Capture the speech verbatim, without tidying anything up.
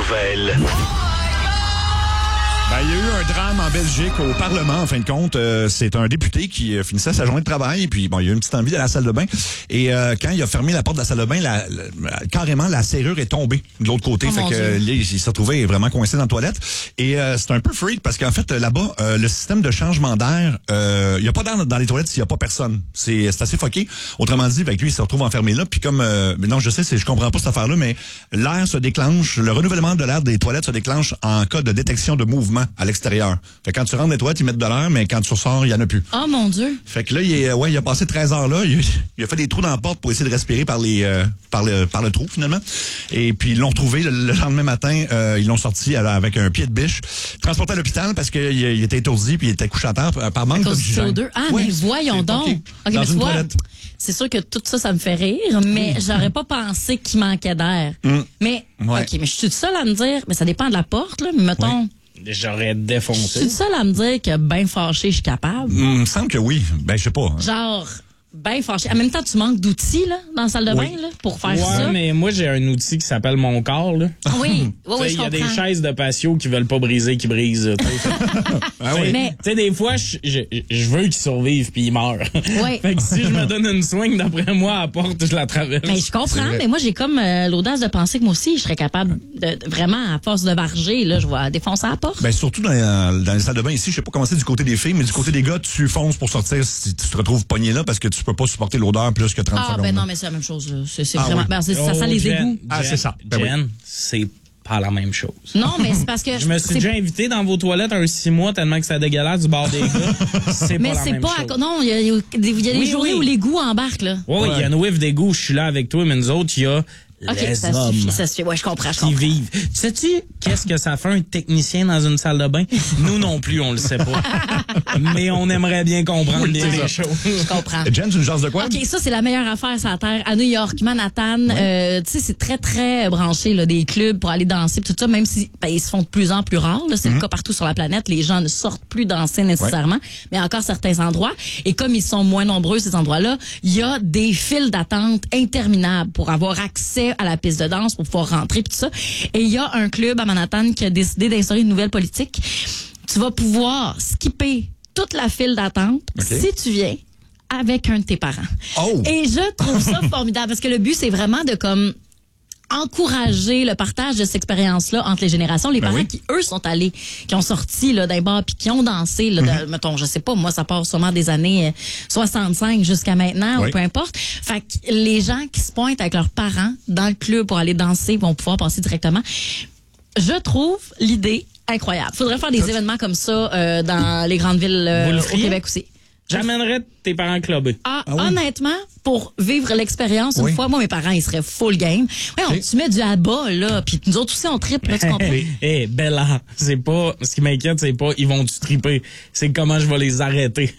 nouvelles. Ben, il y a eu un drame en Belgique au Parlement, en fin de compte. Euh, c'est un député qui euh, finissait sa journée de travail, et puis bon, il y a eu une petite envie de la salle de bain. Et euh, quand il a fermé la porte de la salle de bain, la, la, carrément, la serrure est tombée de l'autre côté. Oh fait que euh, il s'est retrouvé vraiment coincé dans la toilette. Et euh, c'est un peu freak, parce qu'en fait, là-bas, euh, le système de changement d'air, il n'y a pas d'air dans les toilettes s'il n'y a pas personne. C'est assez fucké. Autrement dit, avec lui, il se retrouve enfermé là. Puis comme, euh, non, je sais, c'est, je comprends pas cette affaire-là, mais l'air se déclenche, le renouvellement de l'air des toilettes se déclenche en cas de détection de mouvement à l'extérieur. Fait que quand tu rentres dans les toilettes, ils mettent de l'air, mais quand tu ressors, il y en a plus. Oh mon Dieu! Fait que là, il, est, ouais, il a passé treize heures là. Il, il a fait des trous dans la porte pour essayer de respirer par les euh, par le par le trou, finalement. Et puis, ils l'ont retrouvé le, le lendemain matin. Euh, ils l'ont sorti avec un pied de biche. Transporté à l'hôpital parce qu'il il était étourdi puis il était couché à terre par, par manque d'oxygène. Ah, ouais, mais voyons donc! Okay, okay, dans mais une tu vois, toilette. C'est sûr que tout ça, ça me fait rire, mais mmh. j'aurais pas pensé qu'il manquait d'air. Mmh. Mais, ouais. OK, mais je suis seule à me dire, mais ça dépend de la porte, là, mais mettons... Oui. J'aurais défoncé. Je suis seule à me dire que ben fâché, je suis capable. Il me semble que oui. Ben, je sais pas. Genre... Ben fâché. En même temps, tu manques d'outils là, dans la salle de oui. bain là, pour faire ouais, ça. Ouais, mais moi, j'ai un outil qui s'appelle mon corps. Là. Oui, oui, oui, il y a des chaises de patio qui veulent pas briser, qui brisent. ah oui. Mais tu sais, des fois, je, je, je veux qu'ils survivent puis ils meurent. Oui. Fait que si je me donne une swing, d'après moi, à la porte, je la traverse. Mais je comprends, mais moi, j'ai comme euh, l'audace de penser que moi aussi, je serais capable de, de vraiment, à force de varger, là, je vais défoncer la porte. Ben, surtout dans, les, dans les salles de bain ici, je sais pas comment c'est du côté des filles, mais du côté des gars, tu fonces pour sortir si tu te retrouves pogné là parce que tu peux pas supporter l'odeur plus que trente ah, secondes. Ah, ben non, mais c'est la même chose. Là. C'est, c'est ah, vraiment... Oui. Ben, c'est, oh, ça sent les Jen, égouts. Ah, Jen, c'est ça. Ben Jen, oui. c'est pas la même chose. Non, mais c'est parce que... Je me suis c'est... déjà invité dans vos toilettes un six mois tellement que ça dégueulasse du bord des gars. C'est mais pas la c'est même pas chose. À... Non, il y a, il y a des, il y a des oui, journées oui. où l'égout embarque, là. Oui, oui, il y a une whiff d'égout, je suis là avec toi, mais nous autres, il y a... OK, les ça hommes suffit, ça suffit. Ouais, je comprends, je qui comprends. vivent. Sais-tu qu'est-ce que ça fait un technicien dans une salle de bain? Nous non plus, on le sait pas. Mais on aimerait bien comprendre oui, bien les choses. Je comprends. Jen, tu nous jases de quoi? OK, ça, c'est la meilleure affaire sur la Terre. À New York, Manhattan, oui. euh, tu sais, c'est très, très branché, là, des clubs pour aller danser, tout ça, même si ben, ils se font de plus en plus rares. Là, c'est mm-hmm. le cas partout sur la planète. Les gens ne sortent plus danser nécessairement, ouais. mais encore certains endroits. Et comme ils sont moins nombreux, ces endroits-là, il y a des files d'attente interminables pour avoir accès à la piste de danse, pour pouvoir rentrer, tout ça. Et il y a un club à Manhattan qui a décidé d'instaurer une nouvelle politique. Tu vas pouvoir skipper toute la file d'attente okay. si tu viens avec un de tes parents. Oh. Et je trouve ça formidable parce que le but, c'est vraiment de comme encourager le partage de cette expérience-là entre les générations. Les ben parents oui. qui, eux, sont allés, qui ont sorti là, d'un bar puis qui ont dansé, là, mm-hmm. de, mettons, je sais pas, moi, ça part sûrement des années soixante-cinq jusqu'à maintenant, oui. ou peu importe. Fait que les gens qui se pointent avec leurs parents dans le club pour aller danser vont pouvoir passer directement. Je trouve l'idée incroyable. Faudrait faire des ça, événements comme ça euh, dans les grandes villes euh, au Québec aussi. J'amènerais tes parents clubber. Ah, ah oui? Honnêtement, pour vivre l'expérience, oui. une fois, moi, mes parents, ils seraient full game. Ouais, on, tu mets du abat, là, puis nous autres aussi, on tripe, là, tu comprends? Hé, hey, Bella, c'est pas, ce qui m'inquiète, c'est pas, ils vont-tu triper? C'est comment je vais les arrêter.